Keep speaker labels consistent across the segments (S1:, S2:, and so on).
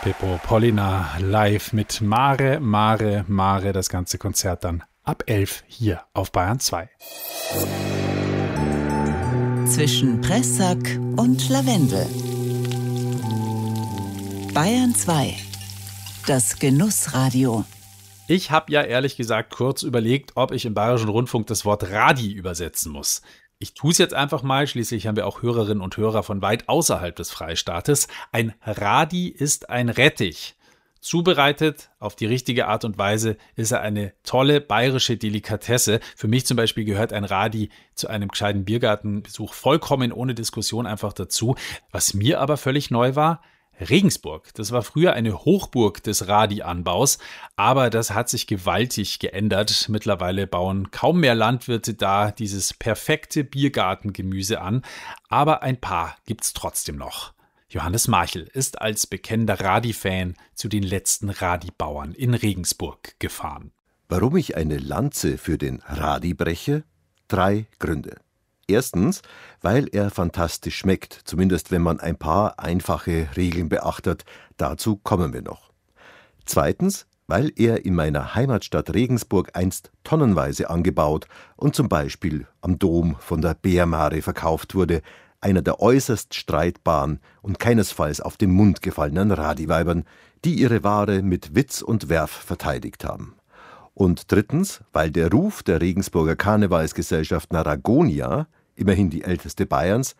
S1: Pippo Pollina live mit Mare, Mare, Mare. Das ganze Konzert dann ab 11 hier auf Bayern 2.
S2: Zwischen Pressack und Lavendel. Bayern 2. Das Genussradio.
S1: Ich habe ja ehrlich gesagt kurz überlegt, ob ich im Bayerischen Rundfunk das Wort Radi übersetzen muss. Ich tue es jetzt einfach mal, schließlich haben wir auch Hörerinnen und Hörer von weit außerhalb des Freistaates. Ein Radi ist ein Rettich. Zubereitet auf die richtige Art und Weise ist er eine tolle bayerische Delikatesse. Für mich zum Beispiel gehört ein Radi zu einem gescheiten Biergartenbesuch vollkommen ohne Diskussion einfach dazu. Was mir aber völlig neu war: Regensburg. Das war früher eine Hochburg des Radi-Anbaus, aber das hat sich gewaltig geändert. Mittlerweile bauen kaum mehr Landwirte da dieses perfekte Biergartengemüse an, aber ein paar gibt's trotzdem noch. Johannes Marchel ist als bekennender Radi-Fan zu den letzten Radi-Bauern in Regensburg gefahren.
S3: Warum ich eine Lanze für den Radi breche? 3 Gründe. Erstens, weil er fantastisch schmeckt, zumindest wenn man ein paar einfache Regeln beachtet. Dazu kommen wir noch. Zweitens, weil er in meiner Heimatstadt Regensburg einst tonnenweise angebaut und zum Beispiel am Dom von der Bärmare verkauft wurde, einer der äußerst streitbaren und keinesfalls auf den Mund gefallenen Radi-Weibern, die ihre Ware mit Witz und Werf verteidigt haben. Und drittens, weil der Ruf der Regensburger Karnevalsgesellschaft Naragonia, immerhin die älteste Bayerns,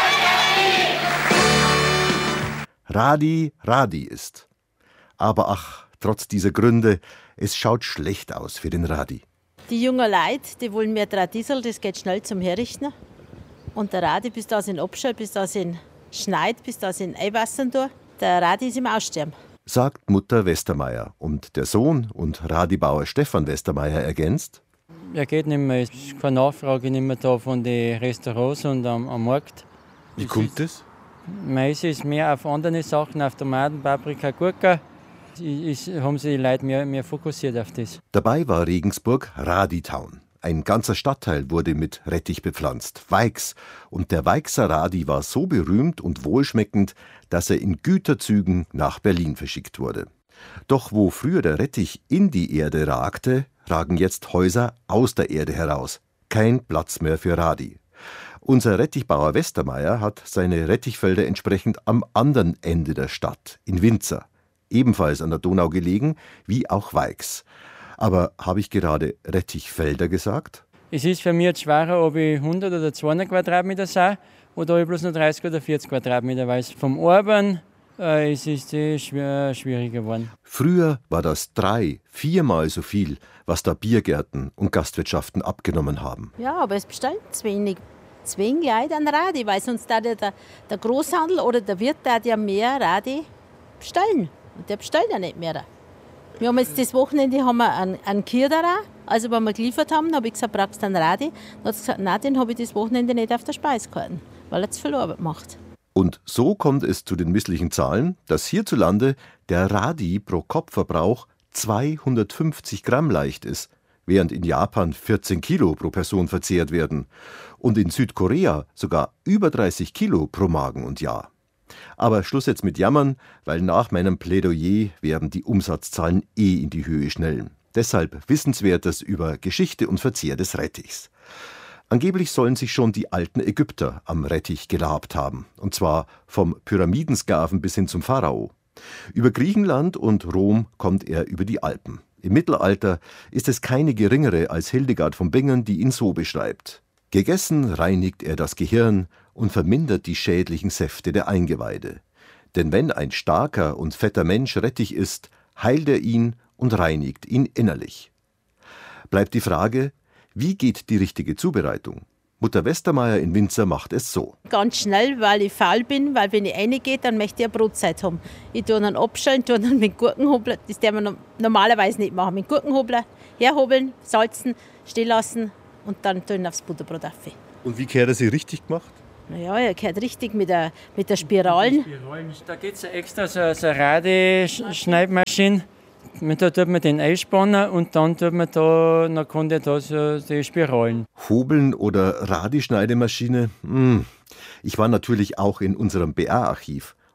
S3: Radi, Radi ist. Aber ach, trotz dieser Gründe, es schaut schlecht aus für den Radi.
S4: Die jungen Leute, die wollen mehr Tradisel, das geht schnell zum Herrichten. Und der Radi, bis da sind Abschalt, bis da sind Schneid, bis da sind Eiwassern da, der Radi ist im Aussterben.
S3: Sagt Mutter Westermeier, und der Sohn und Radibauer Stefan Westermeier ergänzt:
S5: Er geht nicht mehr, es ist keine Nachfrage nicht mehr da von den Restaurants und am Markt.
S3: Wie kommt das?
S5: Meist ist mehr auf andere Sachen, auf Tomaten, Paprika, Gurken. Haben sich die Leute mehr fokussiert auf das.
S3: Dabei war Regensburg Radi-Town. Ein ganzer Stadtteil wurde mit Rettich bepflanzt, Weix. Und der Weixer Radi war so berühmt und wohlschmeckend, dass er in Güterzügen nach Berlin verschickt wurde. Doch wo früher der Rettich in die Erde ragte, ragen jetzt Häuser aus der Erde heraus. Kein Platz mehr für Radi. Unser Rettichbauer Westermeier hat seine Rettichfelder entsprechend am anderen Ende der Stadt, in Winzer. Ebenfalls an der Donau gelegen, wie auch Weix. Aber habe ich gerade Rettichfelder gesagt?
S5: Es ist für mich jetzt schwerer, ob ich 100 oder 200 Quadratmeter sei oder ob ich bloß noch 30 oder 40 Quadratmeter weiß. Vom Arbeiten ist es schwierig geworden.
S3: Früher war das 3-, 4-mal so viel, was da Biergärten und Gastwirtschaften abgenommen haben.
S4: Ja, aber es bestellt zu wenig Leute an Radi, weil sonst da der Großhandel oder der Wirt ja mehr Radi bestellen. Und der bestellt ja nicht mehr. Wir haben jetzt das Wochenende einen Kirderer. Also, wenn wir geliefert haben, habe ich gesagt, brauchst du einen Radi? Dann hat sie gesagt, nein, den habe ich das Wochenende nicht auf der Speisekarte, weil er zu viel Arbeit macht.
S3: Und so kommt es zu den misslichen Zahlen, dass hierzulande der Radi pro Kopfverbrauch 250 Gramm leicht ist, während in Japan 14 Kilo pro Person verzehrt werden und in Südkorea sogar über 30 Kilo pro Magen und Jahr. Aber Schluss jetzt mit Jammern, weil nach meinem Plädoyer werden die Umsatzzahlen in die Höhe schnellen. Deshalb Wissenswertes über Geschichte und Verzehr des Rettichs. Angeblich sollen sich schon die alten Ägypter am Rettich gelabt haben, und zwar vom Pyramidensklaven bis hin zum Pharao. Über Griechenland und Rom kommt er über die Alpen. Im Mittelalter ist es keine geringere als Hildegard von Bingen, die ihn so beschreibt: Gegessen reinigt er das Gehirn und vermindert die schädlichen Säfte der Eingeweide. Denn wenn ein starker und fetter Mensch Rettich isst, heilt er ihn und reinigt ihn innerlich. Bleibt die Frage, wie geht die richtige Zubereitung? Mutter Westermeier in Winzer macht es so.
S4: Ganz schnell, weil ich faul bin, weil wenn ich reingehe, dann möchte ich eine Brotzeit haben. Ich tue dann abschälen, tue dann mit Gurkenhobler, das darf man normalerweise nicht machen, mit Gurkenhobler herhobeln, salzen, stehen lassen und dann tun aufs Butterbrot auf.
S3: Und wie gehört sie richtig gemacht?
S4: Naja, er gehört richtig mit der Spiralen.
S5: Da gibt es extra so eine Radi-Schneidmaschine. Da tut man den einspannen und dann tut man da, dann kann der da so die Spiralen.
S3: Hobeln oder Radi-Schneidemaschine? Ich war natürlich auch in unserem BR-Archiv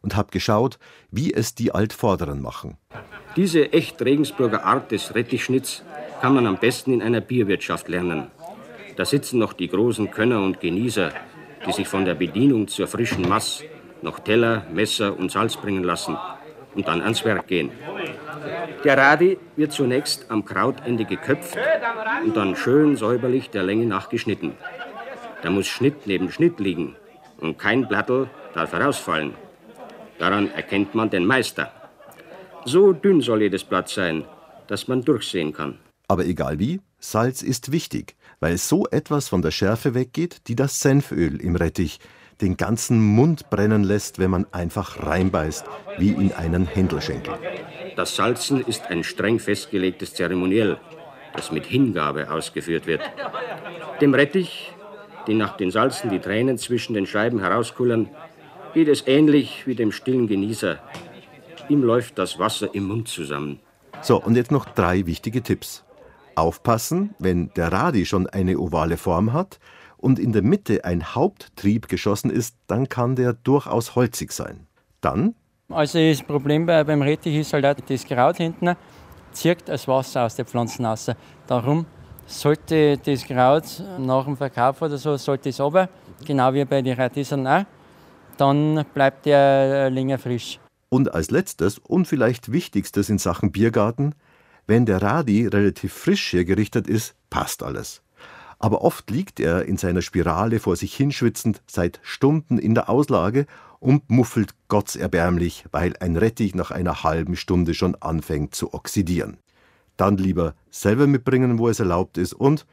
S3: und habe geschaut, wie es die Altvorderen machen.
S6: Diese echt Regensburger Art des Rettichschnitts kann man am besten in einer Bierwirtschaft lernen. Da sitzen noch die großen Könner und Genießer, die sich von der Bedienung zur frischen Maß noch Teller, Messer und Salz bringen lassen und dann ans Werk gehen. Der Radi wird zunächst am Krautende geköpft und dann schön säuberlich der Länge nach geschnitten. Da muss Schnitt neben Schnitt liegen und kein Blattel darf herausfallen. Daran erkennt man den Meister. So dünn soll jedes Blatt sein, dass man durchsehen kann.
S3: Aber egal wie, Salz ist wichtig, weil so etwas von der Schärfe weggeht, die das Senföl im Rettich den ganzen Mund brennen lässt, wenn man einfach reinbeißt, wie in einen Händelschenkel.
S6: Das Salzen ist ein streng festgelegtes Zeremoniell, das mit Hingabe ausgeführt wird. Dem Rettich, den nach den Salzen die Tränen zwischen den Scheiben herauskullern, geht es ähnlich wie dem stillen Genießer. Ihm läuft das Wasser im Mund zusammen.
S3: So, und jetzt noch 3 wichtige Tipps. Aufpassen, wenn der Radi schon eine ovale Form hat und in der Mitte ein Haupttrieb geschossen ist, dann kann der durchaus holzig sein. Dann?
S5: Also das Problem beim Rettich ist halt auch, das Kraut hinten zieht das Wasser aus den Pflanzen raus. Darum sollte das Kraut nach dem Verkauf oder so, sollte es runter, genau wie bei den Radieseln auch, dann bleibt der länger frisch.
S3: Und als letztes und vielleicht wichtigstes in Sachen Biergarten, wenn der Radi relativ frisch hergerichtet ist, passt alles. Aber oft liegt er in seiner Spirale vor sich hinschwitzend seit Stunden in der Auslage und muffelt gottserbärmlich, weil ein Rettich nach einer halben Stunde schon anfängt zu oxidieren. Dann lieber selber mitbringen, wo es erlaubt ist und...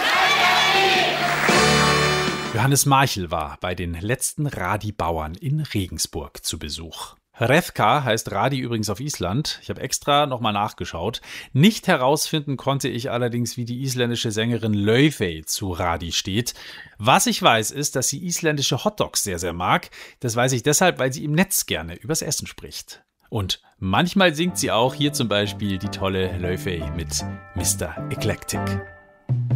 S1: Johannes Marchel war bei den letzten Radi-Bauern in Regensburg zu Besuch. Hrethka heißt Radi übrigens auf Island. Ich habe extra nochmal nachgeschaut. Nicht herausfinden konnte ich allerdings, wie die isländische Sängerin Laufey zu Radi steht. Was ich weiß, ist, dass sie isländische Hotdogs sehr, sehr mag. Das weiß ich deshalb, weil sie im Netz gerne übers Essen spricht. Und manchmal singt sie auch, hier zum Beispiel die tolle Laufey mit Mr. Eclectic.